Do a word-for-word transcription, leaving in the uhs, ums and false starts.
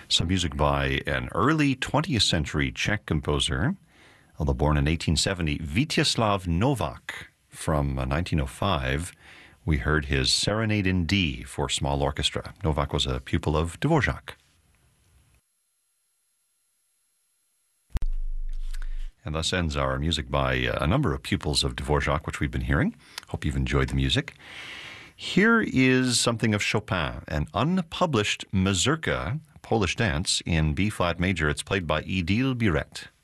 Some music by an early twentieth century Czech composer, although born in eighteen seventy, Vítězslav Novak. From uh, nineteen oh five, we heard his Serenade in D for small orchestra. Novak was a pupil of Dvorak. And thus ends our music by uh, a number of pupils of Dvorak, which we've been hearing. Hope you've enjoyed the music. Here is something of Chopin, an unpublished mazurka, Polish dance, in B-flat major. It's played by Idil Biret.